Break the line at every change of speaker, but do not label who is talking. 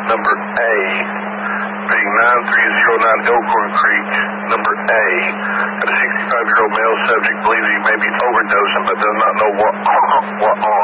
number A, being 9309 Elkhorn Creek, number A, that a 65-year-old male subject believes he may be overdosing but does not know what on.